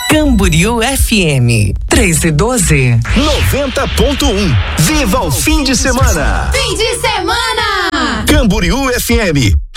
Camboriú FM 1312 90.1. Viva o fim de semana! Fim de semana! Camboriú FM